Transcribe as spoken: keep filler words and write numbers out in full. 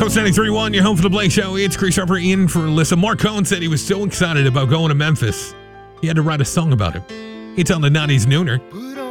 Coast ninety-three point one, you're home for the Blake Show. It's Chris Harper in for Alyssa. Mark Cohen said he was so excited about going to Memphis, he had to write a song about it. It's on the nineties Nooner.